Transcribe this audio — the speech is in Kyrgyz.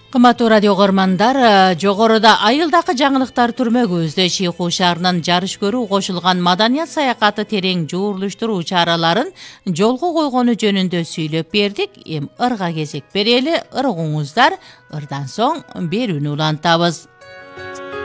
Кымбаттуу радио көрмандар, жогоруда айылдакы жаңылыктар түрмөгүбүздө Чийкуу шаарынын жарыш көрүү кошулган маданият саякаты терең жуурулуштуруу чараларын жолго койгону жөнүндө сүйлөп бердик. Ырга кезек берели, ыргуңуздар, ырдан соң берүүнү улантабыз.